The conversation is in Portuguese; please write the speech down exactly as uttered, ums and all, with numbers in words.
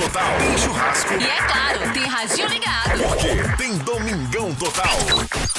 Total. Tem churrasco. E é claro, tem radinho ligado. Porque tem Domingão Total.